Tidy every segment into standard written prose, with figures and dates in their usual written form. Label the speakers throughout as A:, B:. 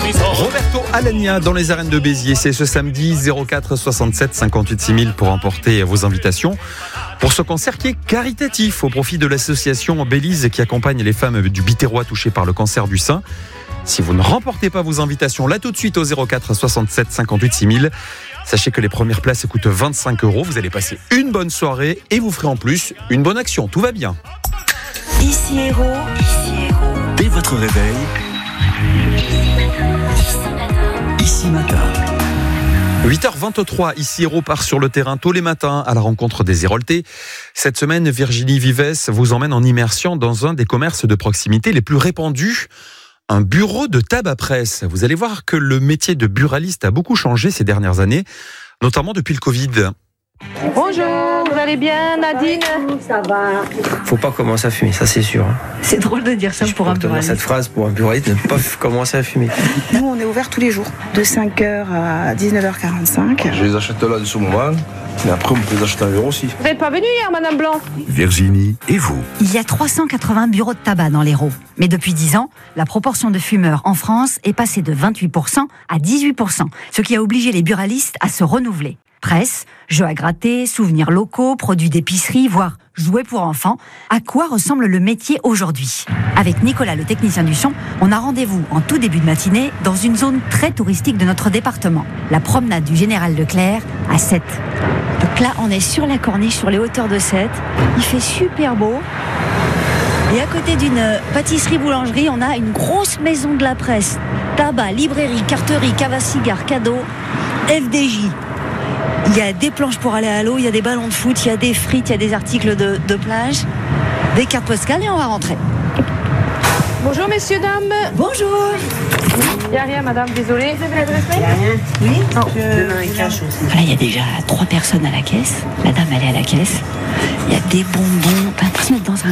A: Roberto Alagna dans les arènes de Béziers, c'est ce samedi 04 67 58 6000 pour emporter vos invitations pour ce concert qui est caritatif au profit de l'association Bélise qui accompagne les femmes du Biterrois touchées par le cancer du sein. Si vous ne remportez pas vos invitations là tout de suite au 04 67 58 6000, sachez que les premières places coûtent 25 €. Vous allez passer une bonne soirée et vous ferez en plus une bonne action. Tout va bien.
B: Ici Héros.
C: Dès votre réveil, Ici Matin.
A: 8h23, ici Héros part sur le terrain tous les matins à la rencontre des Héroltais. Cette semaine, Virginie Vives vous emmène en immersion dans un des commerces de proximité les plus répandus, un bureau de tabac presse. Vous allez voir que le métier de buraliste a beaucoup changé ces dernières années, notamment depuis le Covid.
D: Bonjour, vous allez bien Nadine?
E: Ça va.
F: Faut pas commencer à fumer, ça c'est sûr.
E: C'est drôle de dire ça pour un buraliste.
F: Cette phrase pour un buraliste, ne pas commencer à fumer.
G: Nous, on est ouvert tous les jours, de 5h à 19h45.
H: Je les achète là de ce moment, mais après on peut les acheter ailleurs aussi.
D: Vous n'êtes pas venue hier, Madame Blanc?
C: Virginie et vous.
B: Il y a 380 bureaux de tabac dans l'Hérault. Mais depuis 10 ans, la proportion de fumeurs en France est passée de 28% à 18%, ce qui a obligé les buralistes à se renouveler. Presse, jeux à gratter, souvenirs locaux, produits d'épicerie, voire jouets pour enfants. À quoi ressemble le métier aujourd'hui? Avec Nicolas, le technicien du son, on a rendez-vous en tout début de matinée dans une zone très touristique de notre département, la promenade du Général Leclerc à Sète. Donc là, on est sur la corniche, sur les hauteurs de Sète. Il fait super beau. Et à côté d'une pâtisserie-boulangerie, on a une grosse maison de la presse. Tabac, librairie, carterie, cave à cigares, cadeaux, FDJ. Il y a des planches pour aller à l'eau, il y a des ballons de foot, il y a des frites, il y a des articles de plage, des cartes postales et on va rentrer.
D: Bonjour messieurs, dames.
B: Bonjour.
D: Il n'y a rien madame, désolée. Vous avez l'adresse mail?
B: Oui. Voilà, il y a déjà 3 personnes à la caisse. La dame, elle est à la caisse. Il y a des bonbons. T'as l'impression d'être dans un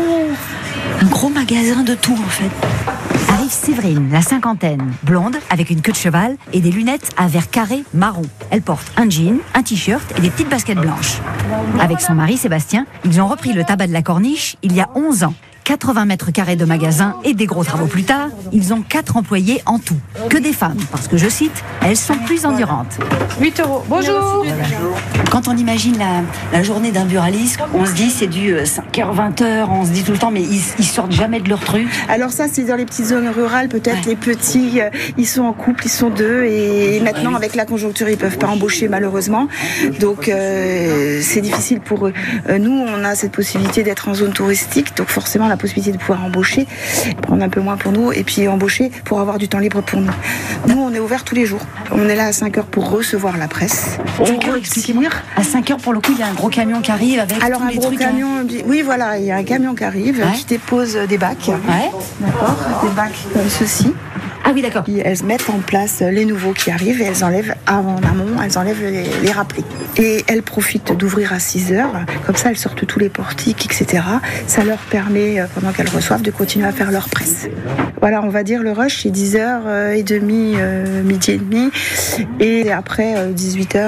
B: gros magasin de tout en fait. Arrive Séverine, la cinquantaine, blonde, avec une queue de cheval et des lunettes à verre carré marron. Elle porte un jean, un t-shirt et des petites baskets blanches. Avec son mari Sébastien, ils ont repris le tabac de la Corniche il y a 11 ans. 80 mètres carrés de magasins et des gros travaux plus tard, ils ont 4 employés en tout. Que des femmes, parce que je cite, elles sont plus endurantes.
D: 8 €. Bonjour.
B: Quand on imagine la journée d'un buraliste, on se dit c'est du 5h, 20h, on se dit tout le temps, mais ils sortent jamais de leur truc.
G: Alors ça, c'est dans les petites zones rurales, peut-être les petits, ils sont en couple, ils sont 2, et maintenant, avec la conjoncture, ils peuvent pas embaucher malheureusement. Donc, c'est difficile pour eux. Nous, on a cette possibilité d'être en zone touristique, donc forcément, la possibilité de pouvoir embaucher, prendre un peu moins pour nous, et puis embaucher pour avoir du temps libre pour nous. Nous, on est ouvert tous les jours. On est là à 5h pour recevoir la presse.
B: Expliquez-moi. À 5h, pour le coup, il y a un gros camion qui arrive avec
G: alors
B: tous
G: un
B: les
G: gros
B: trucs.
G: camion, oui voilà, il y a un camion qui arrive, qui dépose des bacs.
B: Ouais.
G: D'accord, des bacs comme ceci.
B: Ah oui, d'accord.
G: Et elles mettent en place les nouveaux qui arrivent et elles enlèvent en amont, elles enlèvent les rappelés. Et elles profitent d'ouvrir à 6h, comme ça elles sortent tous les portiques, etc. Ça leur permet, pendant qu'elles reçoivent, de continuer à faire leur presse. Voilà, on va dire le rush, c'est 10h30, midi et demi. Et après 18h,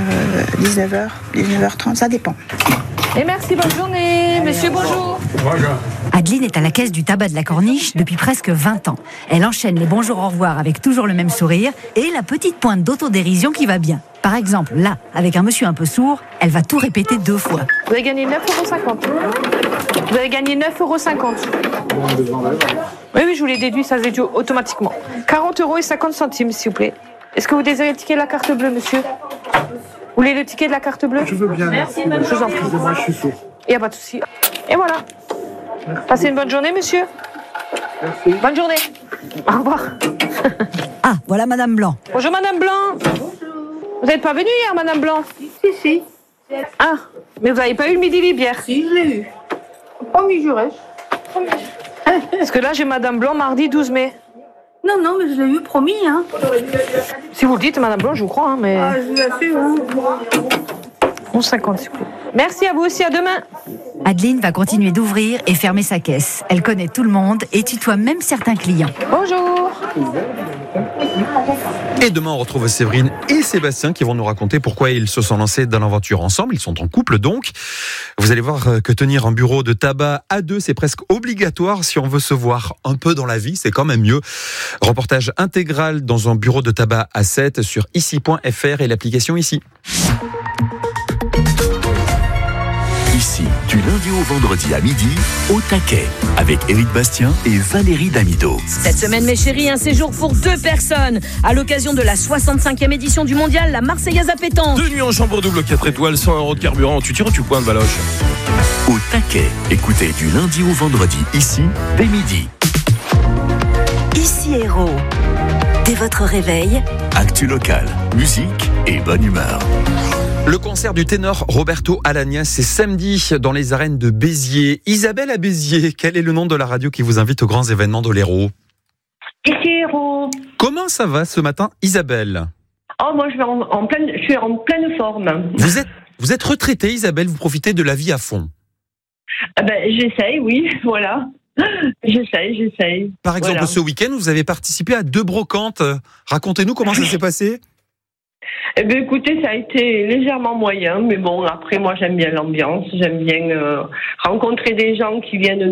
G: 19h, 19h30, ça dépend.
D: Et merci, bonne journée. Monsieur, bonjour.
B: Adeline est à la caisse du tabac de la Corniche depuis presque 20 ans. Elle enchaîne les bonjours au revoir avec toujours le même sourire et la petite pointe d'autodérision qui va bien. Par exemple, là, avec un monsieur un peu sourd, elle va tout répéter 2 fois.
D: Vous avez gagné 9,50 €. Vous avez gagné 9,50 €. Oui, je vous l'ai déduit, ça se déduit automatiquement. 40,50 €, s'il vous plaît. Est-ce que vous désirez le ticket de la carte bleue, monsieur? Vous voulez le ticket de la carte bleue?
H: Je veux bien.
D: Merci, bonne
H: Je vous en prie. Moi, je suis sourd.
D: Il n'y a pas de souci. Et voilà. Merci. Passez une bonne journée, monsieur.
H: Merci.
D: Bonne journée. Au revoir.
B: Ah, voilà Madame Blanc.
D: Bonjour, Madame Blanc. Bonjour. Vous n'êtes pas venue hier, Madame Blanc?
E: Si.
D: Ah, mais vous n'avez pas eu le midi libière?
E: Si, je l'ai eu. Promis, juré.
D: Parce que là, j'ai Madame Blanc mardi 12 mai.
E: Non, mais je l'ai eu, promis, hein.
D: Si vous le dites, Madame Blanc, je vous crois, hein, mais...
E: Ah, je vous assure, hein.
D: 11,50, s'il vous plaît. Merci à vous aussi, à demain.
B: Adeline va continuer d'ouvrir et fermer sa caisse. Elle connaît tout le monde et tutoie même certains clients.
D: Bonjour.
A: Et demain, on retrouve Séverine et Sébastien qui vont nous raconter pourquoi ils se sont lancés dans l'aventure ensemble. Ils sont en couple donc. Vous allez voir que tenir un bureau de tabac à deux, c'est presque obligatoire si on veut se voir un peu dans la vie. C'est quand même mieux. Reportage intégral dans un bureau de tabac à 7 sur ici.fr et l'application Ici.
C: Ici, du lundi au vendredi à midi, au taquet, avec Éric Bastien et Valérie Damido.
I: Cette semaine, mes chéris, un séjour pour 2 personnes. À l'occasion de la 65e édition du mondial, la Marseillaise à pétanque.
H: 2 nuits en chambre double 4 étoiles, 100 € de carburant. Tu tires ou tu pointes, Valoche?
C: Au taquet, écoutez du lundi au vendredi, ici, dès midi.
J: Ici Héros. Dès votre réveil,
C: Actu locale, musique et bonne humeur.
A: Le concert du ténor Roberto Alagna, c'est samedi dans les arènes de Béziers. Isabelle à Béziers, quel est le nom de la radio qui vous invite aux grands événements de l'Hérault?
E: Ici Héros.
A: Comment ça va ce matin, Isabelle?
E: Oh, moi je suis en pleine forme.
A: Vous êtes retraitée, Isabelle, vous profitez de la vie à fond.
E: J'essaye, oui, voilà. J'essaye.
A: Par exemple,
E: voilà.
A: Ce week-end, vous avez participé à 2 brocantes. Racontez-nous comment ça s'est passé.
E: Écoutez, ça a été légèrement moyen, mais bon, après, moi, j'aime bien l'ambiance, j'aime bien rencontrer des gens qui viennent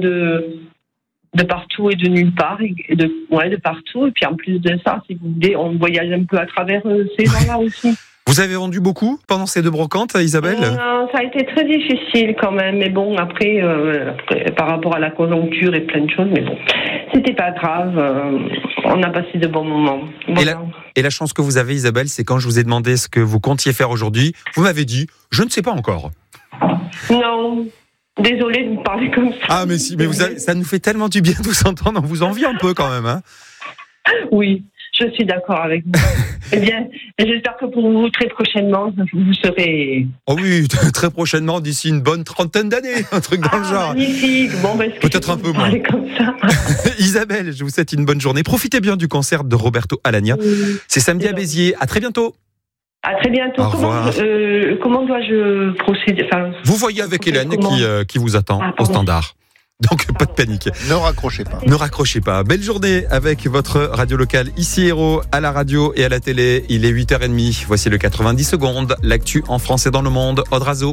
E: de partout et de nulle part, de partout, et puis en plus de ça, si vous voulez, on voyage un peu à travers ces gens-là aussi.
A: Vous avez vendu beaucoup pendant ces 2 brocantes, Isabelle?
E: Ça a été très difficile quand même, mais bon, après par rapport à la conjoncture et plein de choses, mais bon, c'était pas grave, on a passé de bons moments. Voilà.
A: Et la chance que vous avez, Isabelle, c'est quand je vous ai demandé ce que vous comptiez faire aujourd'hui, vous m'avez dit, je ne sais pas encore.
E: Non, désolée de vous parler comme ça.
A: Ah mais si, mais ça nous fait tellement du bien de vous entendre, on vous envie un peu quand même, hein.
E: Oui. Je suis d'accord avec vous. Eh bien, j'espère que pour vous, très prochainement, vous serez...
A: Oh oui, très prochainement, d'ici une bonne 30aine d'années, un truc dans le genre.
E: Magnifique. Bon,
A: peut-être un peu moins.
E: Comme ça.
A: Isabelle, je vous souhaite une bonne journée. Profitez bien du concert de Roberto Alagna. C'est samedi à Béziers. À très bientôt.
E: À très bientôt.
A: Au revoir.
E: Comment dois-je procéder?
A: Vous voyez avec Hélène qui vous attend au standard. Donc pas de panique.
K: Ne raccrochez pas.
A: Ne raccrochez pas. Belle journée avec votre radio locale Ici Héros, à la radio et à la télé. Il est 8h30. Voici le 90 secondes. L'actu en français dans le monde. Aude Razo.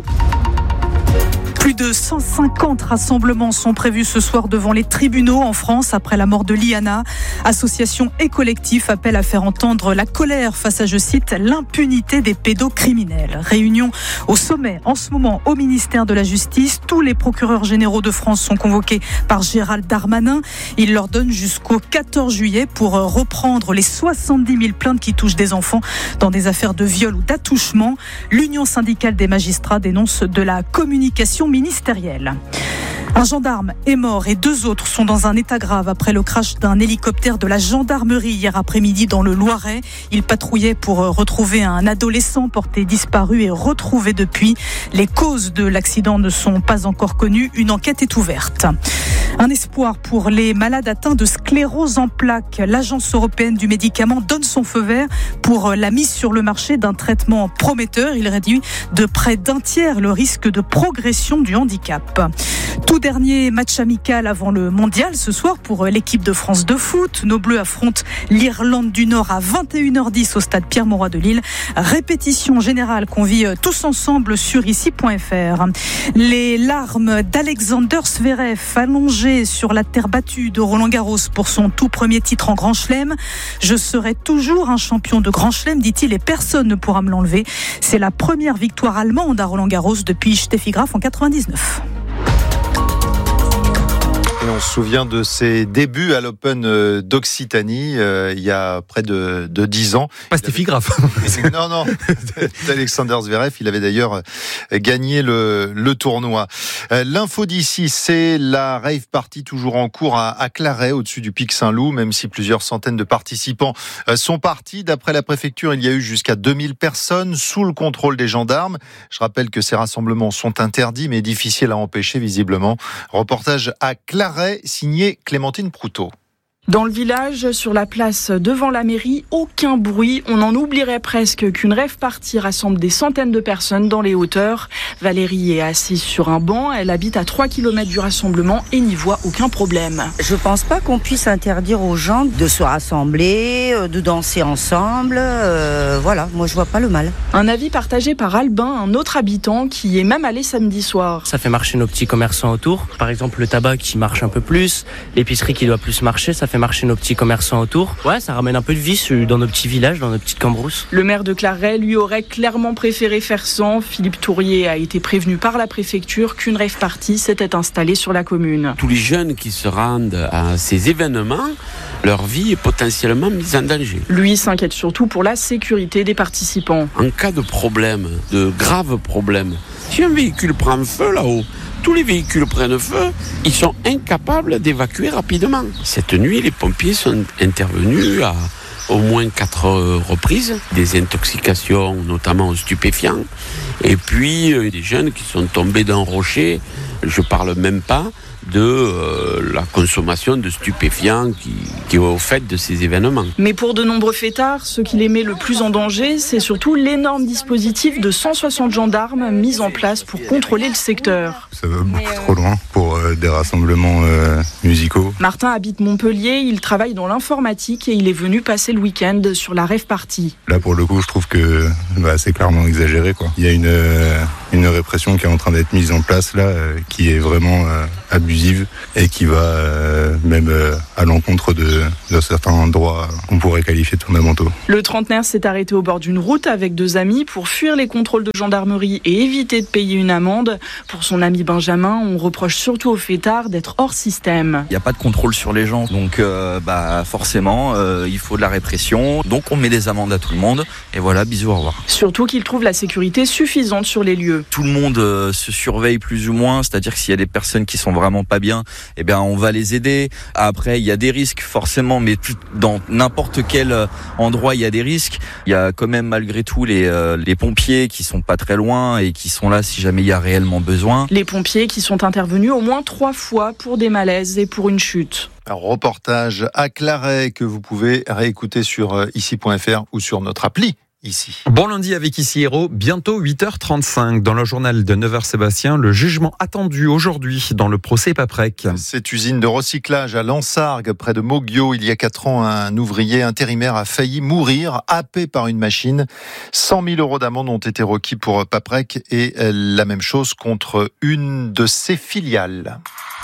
L: Plus de 150 rassemblements sont prévus ce soir devant les tribunaux en France après la mort de Liana. Associations et collectifs appellent à faire entendre la colère face à, je cite, l'impunité des pédocriminels. Réunion au sommet en ce moment au ministère de la Justice. Tous les procureurs généraux de France sont convoqués par Gérald Darmanin. Il leur donne jusqu'au 14 juillet pour reprendre les 70 000 plaintes qui touchent des enfants dans des affaires de viol ou d'attouchement. L'Union syndicale des magistrats dénonce de la communication ministérielle. Un gendarme est mort et 2 autres sont dans un état grave après le crash d'un hélicoptère de la gendarmerie hier après-midi dans le Loiret. Il patrouillait pour retrouver un adolescent porté disparu et retrouvé depuis. Les causes de l'accident ne sont pas encore connues. Une enquête est ouverte. Un espoir pour les malades atteints de sclérose en plaques. L'Agence européenne du médicament donne son feu vert pour la mise sur le marché d'un traitement prometteur. Il réduit de près d'1 tiers le risque de progression du handicap. Tout dernier match amical avant le mondial ce soir pour l'équipe de France de foot. Nos Bleus affrontent l'Irlande du Nord à 21h10 au stade Pierre-Mauroy de Lille. Répétition générale qu'on vit tous ensemble sur ici.fr. Les larmes d'Alexander Zverev allongé sur la terre battue de Roland-Garros pour son tout premier titre en Grand Chelem. Je serai toujours un champion de Grand Chelem, dit-il, et personne ne pourra me l'enlever. C'est la première victoire allemande à Roland-Garros depuis Steffi Graf en 99.
K: Et on se souvient de ses débuts à l'Open d'Occitanie il y a près de 10 ans.
A: Pas Steffi Graf.
K: Non, d'Alexander Zverev. Il avait d'ailleurs gagné le tournoi. L'info d'ici, c'est la rave party toujours en cours à Claret, au-dessus du Pic Saint-Loup, même si plusieurs centaines de participants sont partis. D'après la préfecture, il y a eu jusqu'à 2000 personnes sous le contrôle des gendarmes. Je rappelle que ces rassemblements sont interdits, mais difficiles à empêcher visiblement. Reportage à Claret, signé Clémentine Proutot.
M: Dans le village, sur la place devant la mairie, aucun bruit. On en oublierait presque qu'une rave party rassemble des centaines de personnes dans les hauteurs. Valérie est assise sur un banc. Elle habite à 3 km du rassemblement et n'y voit aucun problème.
N: Je pense pas qu'on puisse interdire aux gens de se rassembler, de danser ensemble. Voilà, moi je vois pas le mal.
M: Un avis partagé par Albin, un autre habitant qui y est même allé samedi soir.
O: Ça fait marcher nos petits commerçants autour. Par exemple, le tabac qui marche un peu plus, l'épicerie qui doit plus marcher, ça fait marcher nos petits commerçants autour. Ouais, ça ramène un peu de vie dans nos petits villages, dans nos petites cambrousses.
M: Le maire de Claret, lui, aurait clairement préféré faire sans. Philippe Tourrier a été prévenu par la préfecture qu'une rave party s'était installée sur la commune.
P: Tous les jeunes qui se rendent à ces événements, leur vie est potentiellement mise en danger.
M: Lui s'inquiète surtout pour la sécurité des participants.
P: En cas de problème, de graves problèmes, si un véhicule prend feu là-haut, tous les véhicules prennent feu, ils sont incapables d'évacuer rapidement. Cette nuit, les pompiers sont intervenus à au moins 4 reprises, des intoxications notamment aux stupéfiants, et puis des jeunes qui sont tombés d'un rocher, je parle même pas de la consommation de stupéfiants qui est au fait de ces événements.
M: Mais pour de nombreux fêtards, ce qui les met le plus en danger, c'est surtout l'énorme dispositif de 160 gendarmes mis en place pour contrôler le secteur.
Q: Ça va beaucoup trop loin pour des rassemblements musicaux.
M: Martin habite Montpellier, il travaille dans l'informatique et il est venu passer le week-end sur la rave party.
Q: Là pour le coup, je trouve que c'est clairement exagéré, quoi. Il y a une répression qui est en train d'être mise en place là, qui est vraiment abusive et qui va même à l'encontre de certains droits qu'on pourrait qualifier de fondamentaux.
M: Le trentenaire s'est arrêté au bord d'une route avec 2 amis pour fuir les contrôles de gendarmerie et éviter de payer une amende. Pour son ami Benjamin, on reproche surtout aux fêtards d'être hors système.
R: Il n'y a pas de contrôle sur les gens, donc forcément il faut de la répression, donc on met des amendes à tout le monde et voilà, bisous, au revoir.
M: Surtout qu'il trouve la sécurité suffisante sur les lieux.
R: Tout le monde se surveille plus ou moins, c'est-à-dire que s'il y a des personnes qui sont vraiment pas bien, eh bien on va les aider. Après il y a des risques forcément, mais dans n'importe quel endroit il y a des risques. Il y a quand même malgré tout les pompiers qui sont pas très loin et qui sont là si jamais il y a réellement besoin.
M: Les pompiers qui sont intervenus au moins 3 fois pour des malaises et pour une chute.
K: Un reportage à Claret que vous pouvez réécouter sur ici.fr ou sur notre appli. Ici.
A: Bon lundi avec Ici Héros, bientôt 8h35. Dans le journal de 9h Sébastien, le jugement attendu aujourd'hui dans le procès Paprec.
K: Cette usine de recyclage à Lansargues, près de Moguio, il y a 4 ans, un ouvrier intérimaire a failli mourir, happé par une machine. 100 000 € d'amende ont été requis pour Paprec et la même chose contre une de ses filiales.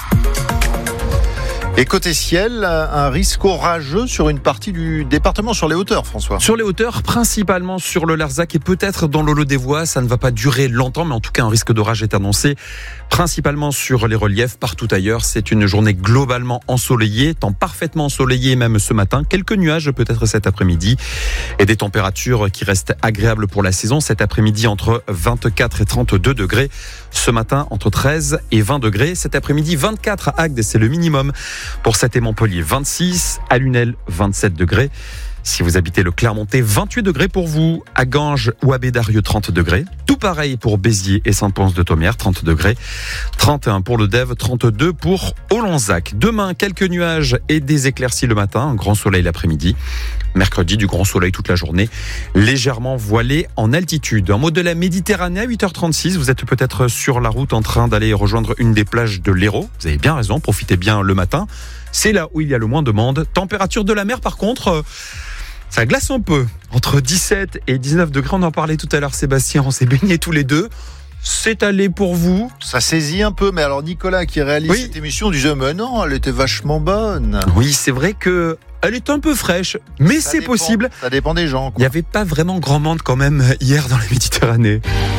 K: Et côté ciel, un risque orageux sur une partie du département, sur les hauteurs, François.
A: Sur les hauteurs, principalement sur le Larzac et peut-être dans l'Olo-des-Voix. Ça ne va pas durer longtemps, mais en tout cas, un risque d'orage est annoncé. Principalement sur les reliefs, partout ailleurs. C'est une journée globalement ensoleillée, temps parfaitement ensoleillé même ce matin. Quelques nuages peut-être cet après-midi. Et des températures qui restent agréables pour la saison. Cet après-midi, entre 24 et 32 degrés. Ce matin, entre 13 et 20 degrés. Cet après-midi, 24 à Agde, c'est le minimum. Pour Sète et Montpellier, 26. À Lunel, 27 degrés. Si vous habitez le Clermontais, 28 degrés pour vous. À Ganges ou à Bédarieux, 30 degrés. Tout pareil pour Béziers et Saint-Pons-de-Thomières, 30 degrés. 31 pour le Dève, 32 pour Olonzac. Demain, quelques nuages et des éclaircies le matin. Un grand soleil l'après-midi. Mercredi, du grand soleil toute la journée. Légèrement voilé en altitude. En mot de la Méditerranée, à 8h36, vous êtes peut-être sur la route en train d'aller rejoindre une des plages de l'Hérault. Vous avez bien raison, profitez bien le matin. C'est là où il y a le moins de monde. Température de la mer, par contre... ça glace un peu, entre 17 et 19 degrés, on en parlait tout à l'heure Sébastien, on s'est baignés tous les deux. C'est allé pour vous.
K: Ça saisit un peu, mais alors Nicolas qui réalise cette émission disait mais non, elle était vachement bonne.
A: Oui, c'est vrai que elle est un peu fraîche, mais ça c'est dépend, possible.
K: Ça dépend des gens, quoi.
A: Il n'y avait pas vraiment grand monde quand même hier dans la Méditerranée.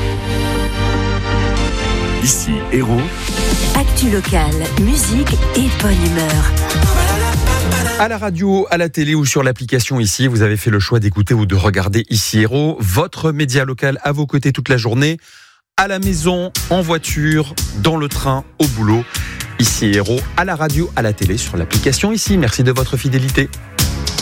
C: Ici Héros.
J: Actu locale, musique et bonne humeur.
A: À la radio, à la télé ou sur l'application Ici, vous avez fait le choix d'écouter ou de regarder Ici Héros, votre média local à vos côtés toute la journée, à la maison, en voiture, dans le train, au boulot. Ici Héros, à la radio, à la télé, sur l'application Ici. Merci de votre fidélité.